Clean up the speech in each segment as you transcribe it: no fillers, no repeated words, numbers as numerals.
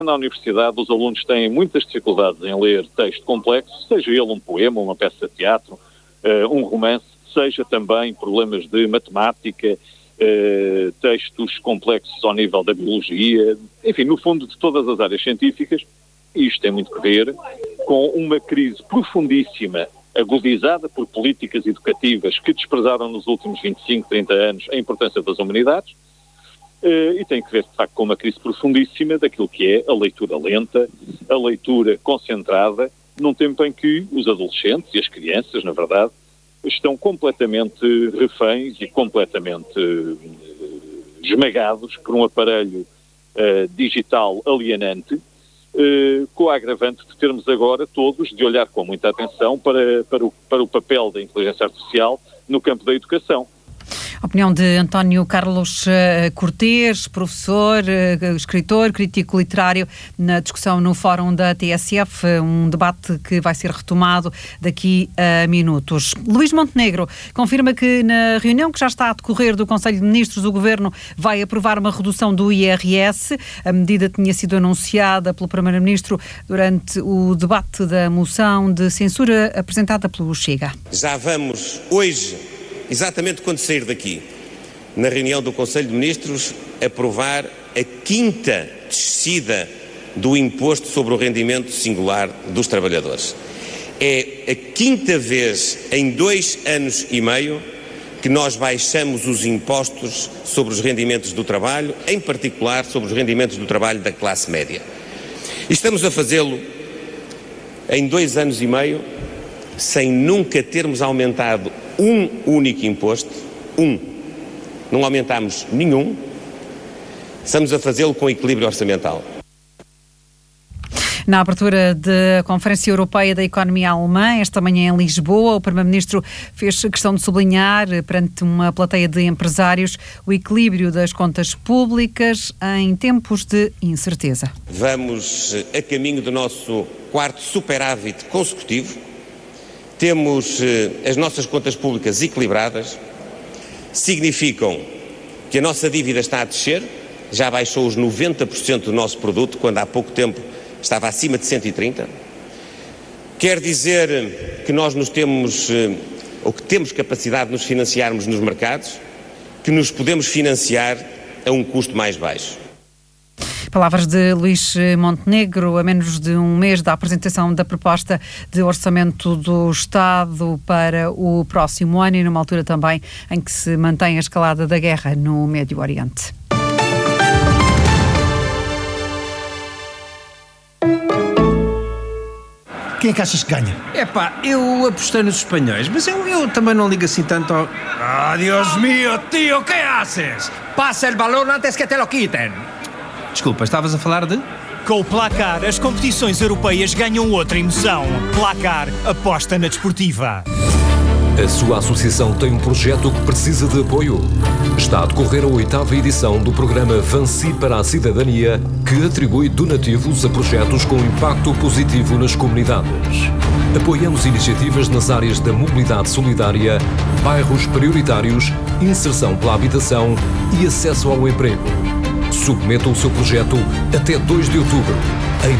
Na universidade, os alunos têm muitas dificuldades em ler texto complexo, seja ele um poema, uma peça de teatro, um romance, seja também problemas de matemática, textos complexos ao nível da biologia, enfim, no fundo de todas as áreas científicas. E isto tem muito a ver com uma crise profundíssima, agudizada por políticas educativas que desprezaram nos últimos 25, 30 anos a importância das humanidades, e tem que ver, de facto, com uma crise profundíssima daquilo que é a leitura lenta, a leitura concentrada, num tempo em que os adolescentes e as crianças, na verdade, estão completamente reféns e completamente esmagados por um aparelho digital alienante, com a agravante de termos agora todos de olhar com muita atenção para o papel da inteligência artificial no campo da educação. A opinião de António Carlos Cortês, professor, escritor, crítico literário, na discussão no Fórum da TSF, um debate que vai ser retomado daqui a minutos. Luís Montenegro confirma que na reunião que já está a decorrer do Conselho de Ministros, o Governo vai aprovar uma redução do IRS. A medida tinha sido anunciada pelo Primeiro-Ministro durante o debate da moção de censura apresentada pelo Chega. Já vamos hoje, exatamente quando sair daqui, na reunião do Conselho de Ministros, aprovar a 5ª descida do imposto sobre o rendimento singular dos trabalhadores. É a 5ª vez em 2 anos e meio que nós baixamos os impostos sobre os rendimentos do trabalho, em particular sobre os rendimentos do trabalho da classe média. E estamos a fazê-lo em 2 anos e meio, sem nunca termos aumentado um único imposto, não aumentámos nenhum, estamos a fazê-lo com equilíbrio orçamental. Na abertura da Conferência Europeia da Economia Alemã, esta manhã em Lisboa, o Primeiro-Ministro fez questão de sublinhar, perante uma plateia de empresários, o equilíbrio das contas públicas em tempos de incerteza. Vamos a caminho do nosso 4º superávit consecutivo. Temos as nossas contas públicas equilibradas, significam que a nossa dívida está a descer, já baixou os 90% do nosso produto, quando há pouco tempo estava acima de 130%. Quer dizer que nós que temos capacidade de nos financiarmos nos mercados, que nos podemos financiar a um custo mais baixo. Palavras de Luís Montenegro, a menos de um mês da apresentação da proposta de orçamento do Estado para o próximo ano e numa altura também em que se mantém a escalada da guerra no Médio Oriente. Quem é que achas que ganha? Eu apostei nos espanhóis, mas eu também não ligo assim tanto ao... Dios mío, tío, ¿qué haces? Passa el balón antes que te lo quiten. Desculpa, estavas a falar de... Com o Placar, as competições europeias ganham outra emoção. Placar, aposta na desportiva. A sua associação tem um projeto que precisa de apoio. Está a decorrer a 8ª edição do programa Vansi para a Cidadania, que atribui donativos a projetos com impacto positivo nas comunidades. Apoiamos iniciativas nas áreas da mobilidade solidária, bairros prioritários, inserção pela habitação e acesso ao emprego. Submeta o seu projeto até 2 de outubro em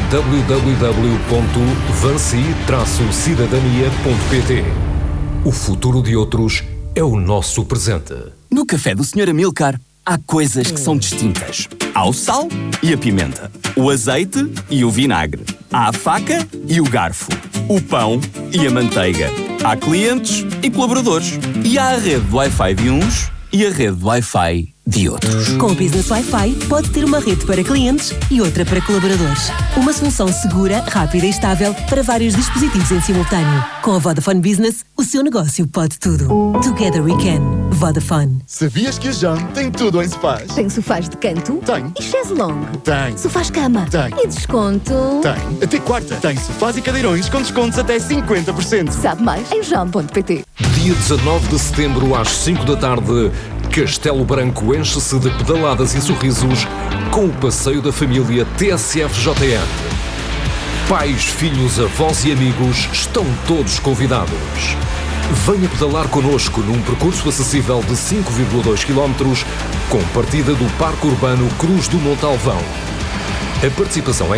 www.vansi-cidadania.pt. O futuro de outros é o nosso presente. No café do Sr. Amilcar, há coisas que são distintas. Há o sal e a pimenta, o azeite e o vinagre, há a faca e o garfo, o pão e a manteiga. Há clientes e colaboradores. E há a rede de Wi-Fi de uns e a rede de Wi-Fi de outros. Com o Business Wi-Fi, pode ter uma rede para clientes e outra para colaboradores. Uma solução segura, rápida e estável para vários dispositivos em simultâneo. Com a Vodafone Business, o seu negócio pode tudo. Together we can. Vodafone. Sabias que a Jam tem tudo em sofás? Tem sofás de canto? Tem. E chaise longue? Tem. Sofás-cama? Tem. E desconto? Tem. Até quarta. Tem sofás e cadeirões com descontos até 50%. Sabe mais em jam.pt. Dia 19 de setembro, às 5 da tarde, Castelo Branco enche-se de pedaladas e sorrisos com o passeio da família TSF-JN. Pais, filhos, avós e amigos estão todos convidados. Venha pedalar connosco num percurso acessível de 5,2 km com partida do Parque Urbano Cruz do Montalvão. A participação é